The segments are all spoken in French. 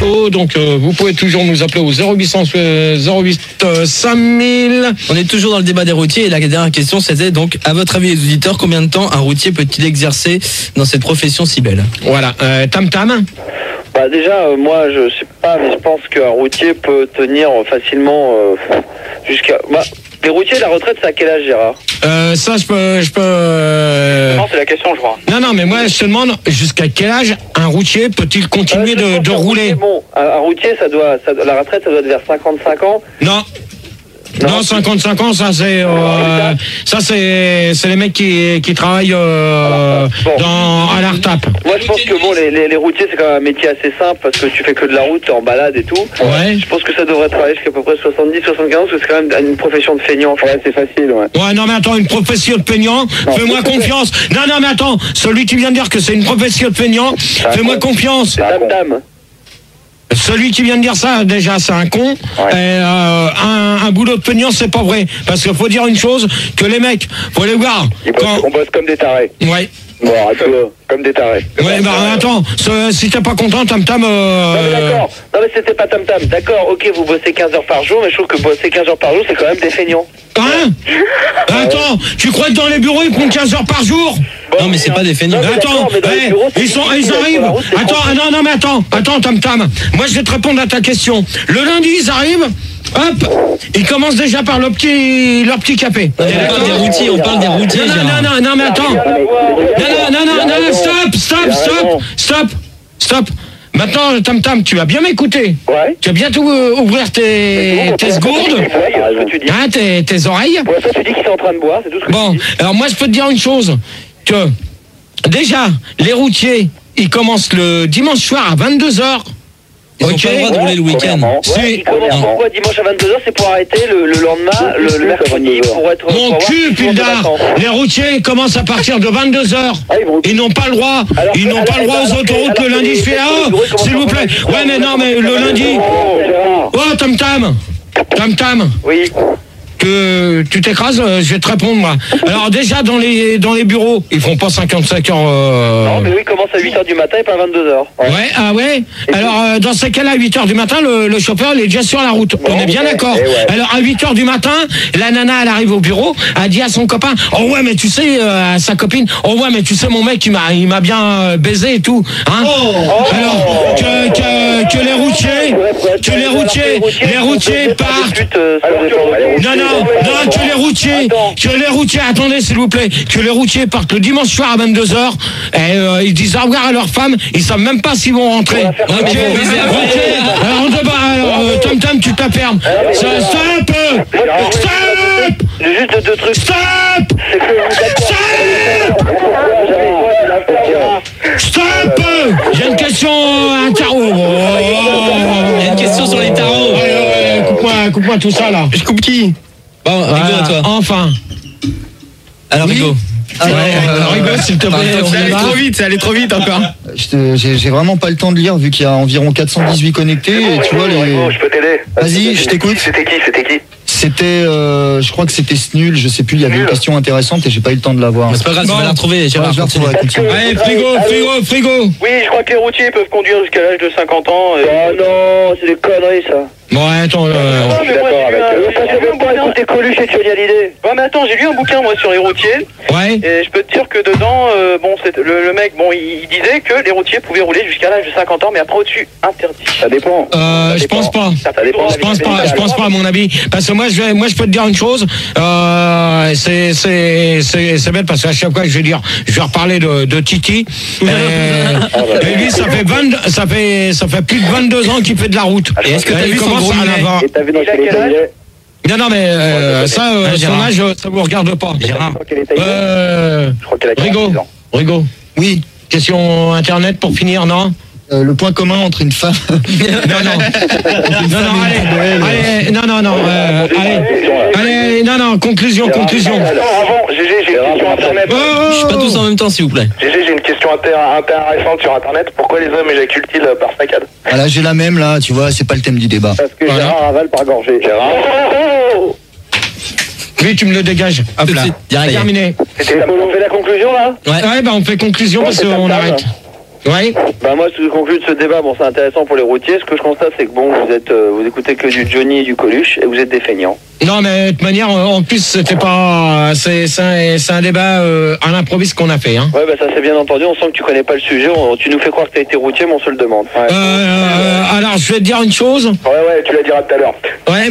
Donc vous pouvez toujours nous appeler au 0800 08 5000. On est toujours dans le débat des routiers et la dernière question c'était donc à votre avis les auditeurs, combien de temps un routier peut-il exercer dans cette profession si belle? Voilà, Tam Tam. Bah déjà moi je sais pas mais je pense qu'un routier peut tenir facilement jusqu'à les routiers la retraite c'est à quel âge Gérard? Ça je peux Non c'est la question je crois. Non mais moi je te demande jusqu'à quel âge un routier peut-il continuer de rouler? Bon, un routier la retraite ça doit être vers 55 ans. Non, 55 ans, ça c'est les mecs qui travaillent à l'ARTAP. Moi je pense que bon les routiers c'est quand même un métier assez simple parce que tu fais que de la route, t'es en balade et tout. Ouais. Je pense que ça devrait travailler jusqu'à peu près 70, 75 parce que c'est quand même une profession de feignant. Ouais, c'est facile, ouais. Ouais, non mais attends, une profession de peignant, fais-moi confiance. Non mais attends, celui qui vient de dire que c'est une profession de peignant, fais-moi confiance. C'est Tam. Celui qui vient de dire ça, déjà, c'est un con. Ouais. Et, un boulot de peignant, c'est pas vrai. Parce qu'il faut dire une chose, que les mecs, faut les voir. On bosse comme des tarés. Ouais. Bon, arrête-toi, comme des tarés. Ouais, attends, si t'es pas content, Tam Tam... Non mais d'accord, non mais c'était pas Tam Tam. D'accord, ok, vous bossez 15 heures par jour, mais je trouve que bosser 15 heures par jour, c'est quand même des feignants. Hein? Attends, tu crois que dans les bureaux, ils font 15 heures par jour? Non mais c'est pas des feignants. Attends, ils arrivent. Attends, non mais attends, Tam Tam. Moi je vais te répondre à ta question. Le lundi ils arrivent, hop, ils commencent déjà par leur petit café. On parle des routiers, Non mais attends. Non, stop. Maintenant, Tam Tam, tu vas bien m'écouter. Ouais. Tu vas bien ouvrir tes gourdes, hein, tes oreilles. Ouais, ça tu dis qu'ils sont en train de boire, c'est tout ce que Bon, tu dis. alors moi je peux te dire une chose, que déjà, les routiers, ils commencent le dimanche soir à 22h. Ils ont pas le droit de rouler le week-end. Ils commencent pourquoi dimanche à 22h, c'est pour arrêter le lendemain, le mercredi, pour être... Mon cul, Pildar, les routiers commencent à partir de 22h. Ils n'ont pas le droit. Ils n'ont pas le droit aux autoroutes le lundi. Je fais s'il vous plaît. Ouais, mais non, mais le lundi. Oh, Tam Tam. Oui. Que tu t'écrases, je vais te répondre moi. Alors déjà dans les bureaux, ils font pas 55 heures. Non mais oui, ils commencent à 8h du matin et pas à 22h. Ouais, ah ouais. Alors dans ces cas-là, à 8h du matin, le chauffeur il est déjà sur la route. On est bien d'accord. Alors à 8h du matin, la nana elle arrive au bureau, elle dit à son copain, oh ouais mais tu sais, à sa copine, oh ouais mais tu sais mon mec il m'a bien baisé et tout. Hein alors que les routiers partent. Non, que les routiers, attendez s'il vous plaît, que les routiers partent le dimanche soir à 22h et ils disent au revoir à leur femme, ils savent même pas s'ils vont rentrer. Ok, alors Tam Tam, tu t'affermes. Stop. Juste deux trucs. Stop. J'ai une question, un tarot. Il y a une question sur les tarots. Coupe-moi tout ça là. Je coupe qui? Bon, Rigo à toi. Enfin. Alors Rigo. Rigo, s'il te plaît. C'est allé trop vite encore. J'ai vraiment pas le temps de lire vu qu'il y a environ 418 connectés et tu vois les... Je peux t'aider. Vas-y, je t'écoute. C'était qui C'était, je crois que c'était Snul, je sais plus, il y avait une question intéressante et j'ai pas eu le temps de la voir. C'est pas grave, tu vas la retrouver. Je vais la retrouver. Allez, frigo. Oui, je crois que les routiers peuvent conduire jusqu'à l'âge de 50 ans. Oh non, c'est des conneries ça. Bon, attends, je suis d'accord avec eux. J'ai même pas écouté Coluche et Johnny Hallyday. Ouais, mais attends, j'ai lu un bouquin moi sur les routiers. Ouais. Et je peux te dire que dedans, le mec, il disait que les routiers pouvaient rouler jusqu'à l'âge de 50 ans, mais après au-dessus, interdit. Ça dépend. Je pense pas. Je pense pas à mon avis. Parce que moi je peux te dire une chose. C'est bête parce qu'à chaque fois que je vais reparler de Titi. Et lui, ça fait plus de 22 ans qu'il fait de la route. Et est-ce que t'as vu son gros mulet? T'as vu dans quel âge? Non, mais son âge, ça vous regarde pas. Gérard. Rigo. Oui. Question internet pour finir, non? Le point commun entre une femme... Non, conclusion. Alors avant, GG, j'ai une question internet. Je suis pas tous en même temps, s'il vous plaît. GG, j'ai une question intéressante sur internet. Pourquoi les hommes éjaculent-ils par saccade? Ah là, j'ai la même, là, tu vois, c'est pas le thème du débat. Parce que Gérard avale par gorgée. Gérard. Oui, tu me le dégages. Hop là. Terminé. On fait la conclusion là? Ouais, on fait conclusion parce qu'on arrête. Ouais. Bah moi, ce que je conclue de ce débat, bon, c'est intéressant pour les routiers. Ce que je constate, c'est que bon, vous écoutez que du Johnny et du Coluche, et vous êtes des feignants. Non, mais de toute manière, en plus, c'était pas. C'est un débat à l'improviste qu'on a fait. Hein. Ouais, bah ça c'est bien entendu. On sent que tu connais pas le sujet. Tu nous fais croire que t'as été routier, mais on se le demande. Ouais. Alors, je vais te dire une chose. Ouais, tu la diras tout à l'heure. Ouais,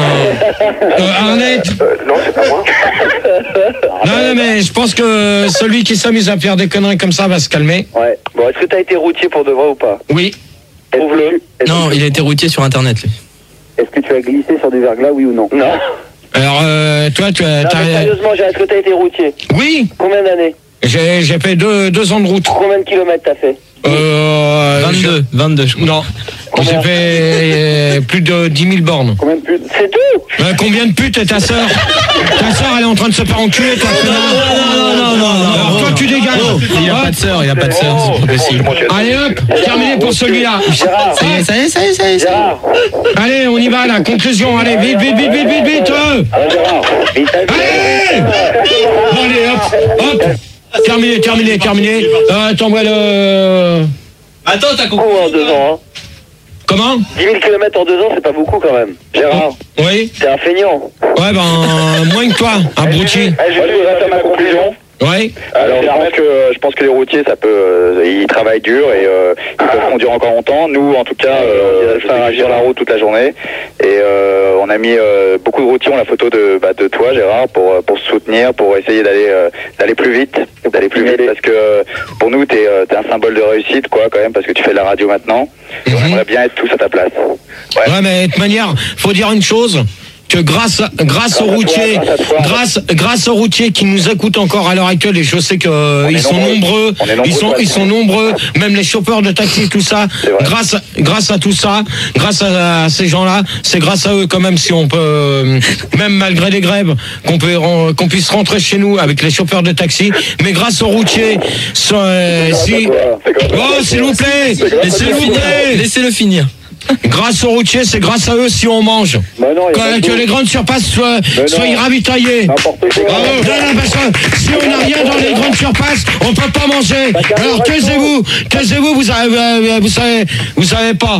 Arnett. Non, c'est pas moi. Non, mais je pense que celui qui s'amuse à faire des conneries comme ça va se calmer. Ouais. Bon, est-ce que t'as été routier pour de vrai ou pas? Oui. Prouve-le. Non, il a été routier sur Internet, lui. Est-ce que tu as glissé sur du verglas, oui ou non? Non. Alors, toi, tu as. Non, mais sérieusement, est-ce que t'as été routier? Oui. Combien d'années? J'ai fait deux ans de route. Combien de kilomètres t'as fait? 22, je crois. Non. J'ai fait plus de 10 000 bornes. Combien de putes? C'est tout? Combien de putes est ta sœur? Ta sœur, elle est en train de se faire enculer, toi. Non. Alors toi, tu dégages. Il a pas de sœur, c'est pas possible. Allez hop, terminé pour celui-là. Gérard. Ça y est. Gérard. Allez, on y va, la conclusion. Allez, vite. Gérard. Allez. Bon, allez, hop. Terminé. T'envoies le... Attends, t'as compris. En 2 ans, hein. Comment? 10 000 km en 2 ans, c'est pas beaucoup quand même. Gérard. Oui. T'es un feignant. Ouais, moins que toi, abruti. Je reste à ma conclusion. Ouais. Alors je pense que les routiers ils travaillent dur et ils peuvent conduire encore longtemps. Nous en tout cas ça agir la route toute la journée et on a mis beaucoup de routiers ont la photo de toi Gérard pour se soutenir, pour essayer d'aller plus vite parce que pour nous t'es un symbole de réussite quoi quand même parce que tu fais de la radio maintenant et on aimerait bien être tous à ta place. Ouais, mais de toute manière, faut dire une chose. Que grâce aux routiers, grâce aux routiers qui nous écoutent encore à l'heure actuelle, et je sais que ils sont nombreux, même les chauffeurs de taxi, tout ça. Grâce à tout ça, grâce à ces gens-là, c'est grâce à eux quand même si on peut, même malgré les grèves, qu'on puisse rentrer chez nous avec les chauffeurs de taxi. Mais grâce aux routiers, s'il vous plaît, Laissez-le finir. Grâce aux routiers, c'est grâce à eux si on mange. Que les grandes surfaces soient ravitaillées. Parce que si on n'a rien dans les grandes surfaces, on peut pas manger. Alors taisez-vous, vous savez pas.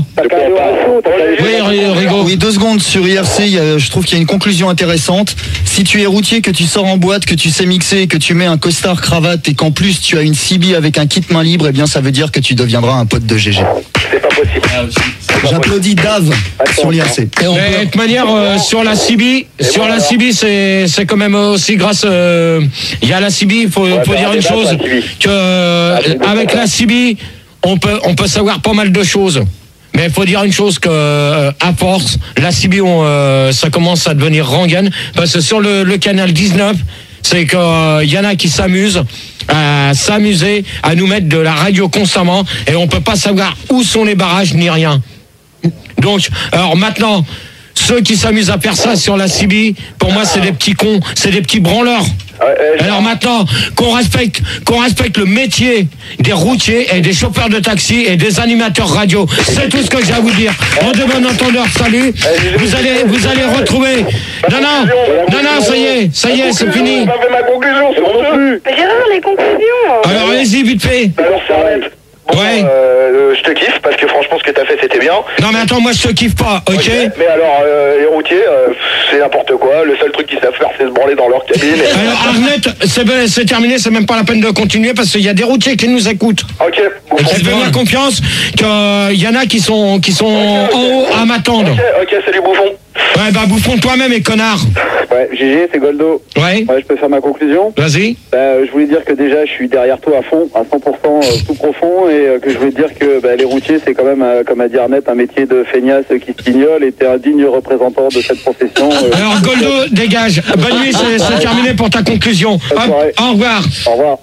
Oui, Rigaud. Oui, 2 secondes sur IRC, je trouve qu'il y a une conclusion intéressante. Si tu es routier, que tu sors en boîte, que tu sais mixer, que tu mets un costard cravate et qu'en plus tu as une CB avec un kit main libre, eh bien ça veut dire que tu deviendras un pote de GG. C'est pas possible. J'applaudis Dave sur l'IRC. Mais de toute manière, sur la CB, c'est quand même aussi grâce. Il y a la CB, il faut dire une chose, que avec la CB, on peut savoir pas mal de choses. Mais il faut dire une chose que à force, la CB, ça commence à devenir rengaine parce que sur le canal 19, c'est qu'il y en a qui s'amusent à s'amuser à nous mettre de la radio constamment et on peut pas savoir où sont les barrages ni rien. Donc, alors maintenant, ceux qui s'amusent à faire ça sur la CB, pour moi, c'est des petits cons, c'est des petits branleurs. Alors maintenant, qu'on respecte le métier des routiers et des chauffeurs de taxi et des animateurs radio. C'est tout ce que j'ai à vous dire. En de bon entendeur, salut. Vous allez retrouver. Non, ça y est, c'est fini. J'ai pas fait ma conclusion, c'est honteux. Gérard, les conclusions. Alors allez-y, vite fait. Alors ça arrête. Bon, ouais. Je te kiffe parce que franchement ce que t'as fait c'était bien. Non mais attends, moi je te kiffe pas, ok? Mais alors les routiers c'est n'importe quoi. Le seul truc qu'ils savent faire c'est se branler dans leur cabine. Alors Arnett, c'est terminé, c'est même pas la peine de continuer parce qu'il y a des routiers qui nous écoutent. Ok. Et qui font confiance qu'il y en a qui sont en haut à m'attendre. Ok, salut bouffon. Ouais, bouffon toi-même et connard. Ouais, GG, c'est Goldo. Ouais, je peux faire ma conclusion. Vas-y. Je voulais dire que déjà, je suis derrière toi à fond, à 100% tout profond, et que je voulais dire que les routiers, c'est quand même, comme a dit Arnett, un métier de feignasse qui se pignole, et t'es un digne représentant de cette profession. Alors, Goldo, dégage. Bonne nuit, c'est terminé pour ta conclusion. Hop, au revoir. Au revoir.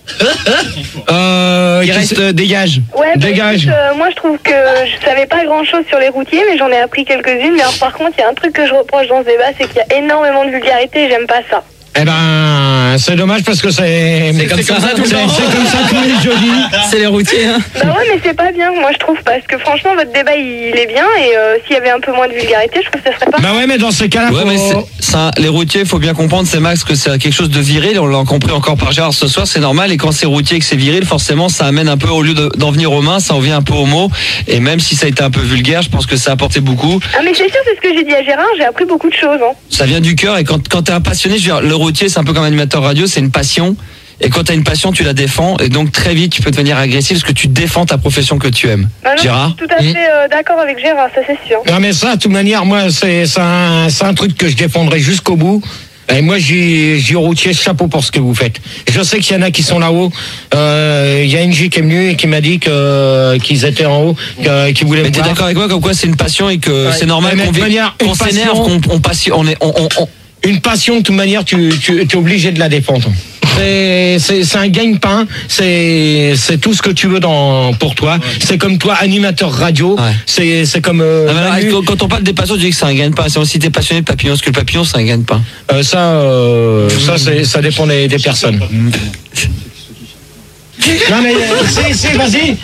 Il reste, dégage. Ouais, dégage. Moi, je trouve que je savais pas grand-chose sur les routiers, mais j'en ai appris quelques-unes. Mais alors, par contre, il y a un truc que je reproche dans ce débat, c'est qu'il y a énormément de vulgarité et j'aime pas ça. Eh ben, c'est dommage parce que c'est comme ça tous les jeudis. C'est les routiers, hein. Bah ouais, mais c'est pas bien, moi je trouve, parce que franchement, votre débat il est bien et s'il y avait un peu moins de vulgarité, je trouve que ça serait pas. Bah ouais, mais dans ce cas-là, Ouais, mais ça, les routiers, il faut bien comprendre, c'est Max, que c'est quelque chose de viril. On l'a compris encore par Gérard ce soir, c'est normal. Et quand c'est routier et que c'est viril, forcément, ça amène un peu, au lieu d'en venir aux mains, ça en vient un peu aux mots. Et même si ça a été un peu vulgaire, je pense que ça a apporté beaucoup. Ah, mais c'est sûr, c'est ce que j'ai dit à Gérard, j'ai appris beaucoup de choses. Hein. Ça vient du cœur. Et quand t'es un passionné, je veux dire, le routier, c'est un peu comme animateur radio, c'est une passion. Et quand t'as une passion, tu la défends. Et donc, très vite, tu peux devenir agressif parce que tu défends ta profession que tu aimes. Bah non, Gérard? je suis tout à fait d'accord avec Gérard, ça c'est sûr. Non, mais ça, de toute manière, moi, c'est un truc que je défendrai jusqu'au bout. Et moi, j'ai routier, chapeau pour ce que vous faites. Je sais qu'il y en a qui sont là-haut. Il y a NJ qui est venu et qui m'a dit qu'ils étaient en haut, qu'ils voulaient. Mais t'es d'accord avec moi comme quoi c'est une passion et que c'est normal qu'on s'énerve, une passion, de toute manière, tu es obligé de la défendre. C'est un gagne-pain, c'est tout ce que tu veux pour toi. Ouais. C'est comme toi, animateur radio. Ouais. C'est comme. Quand on parle des passions, tu dis que c'est un gagne-pain. C'est aussi t'es passionné de papillon, parce que le papillon c'est un gagne-pain. Ça dépend des personnes. Non mais si, vas-y.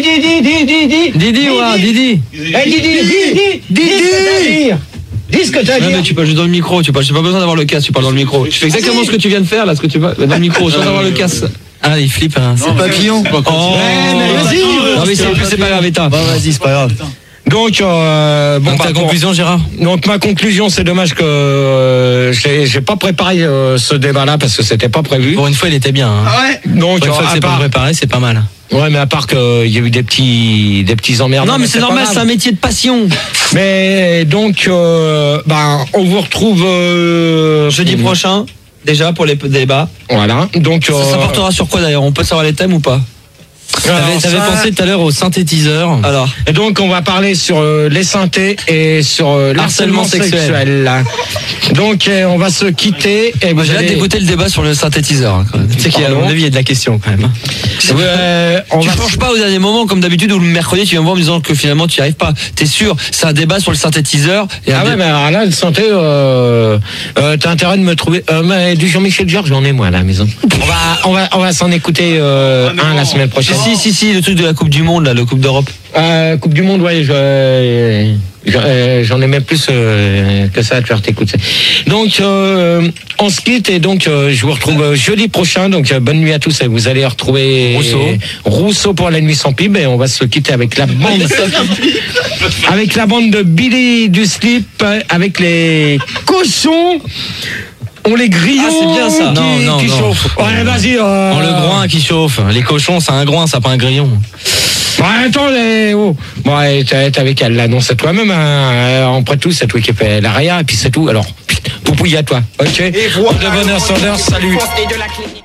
Didi. Dis ce que t'as à dire. Mais tu parles juste dans le micro, j'ai pas besoin d'avoir le casque, tu parles dans le micro. Tu fais exactement ce que tu viens de faire là, ce que tu vas dans le micro, sans avoir le casque. Ah, il flippe, hein. C'est papillon. Mais vas-y. Non mais c'est pas grave, éteins. Bah vas-y, c'est pas grave. Donc, ta conclusion, Gérard? Donc, ma conclusion, c'est dommage que j'ai pas préparé ce débat-là parce que c'était pas prévu. Pour une fois, il était bien. Hein. Ah ouais. Donc, pour une fois que c'est pas préparé, c'est pas mal. Ouais, mais à part qu'il y a eu des petits emmerdes. Non, mais c'est normal, c'est un métier de passion. Mais donc, on vous retrouve jeudi prochain, déjà pour les débats. Voilà. Donc, ça portera sur quoi d'ailleurs? On peut savoir les thèmes ou pas? T'avais pensé tout à l'heure au synthétiseur. Alors. Et donc on va parler sur les synthés et sur l'harcèlement sexuel. Donc on va se quitter. Et j'ai hâte d'écouter le débat sur le synthétiseur. Tu sais qu'il y a, à mon avis, il y a de la question quand même. Tu penches pas au dernier moment comme d'habitude où le mercredi tu viens me voir en me disant que finalement tu n'y arrives pas. T'es sûr? C'est un débat sur le synthétiseur. Ouais, mais alors là le synthé, t'as intérêt de me trouver. Mais du Jean-Michel Jarre, j'en ai moi à la maison. On va s'en écooter un la semaine prochaine. Si, le truc de la Coupe du Monde, là, le Coupe d'Europe. Coupe du Monde, ouais, j'en ai même plus que ça à te faire t'écouter. Donc, on se quitte et donc je vous retrouve jeudi prochain. Donc, bonne nuit à tous. Et vous allez retrouver Rousseau pour la nuit sans pib. Et on va se quitter avec la bande, avec la bande de Billy du Slip, avec les cochons. On les grillons. Ah, c'est bien ça. Qui chauffe. Ouais, vas-y. Le groin qui chauffe. Les cochons, c'est un groin, ça pas un grillon. Bon, attends, bon, t'avais qu'à l'annoncer toi-même, hein. Après tout, c'est toi qui fais l'aria, et puis c'est tout. Alors, poupouille à toi. Ok. Et voilà. De bonheur, salut.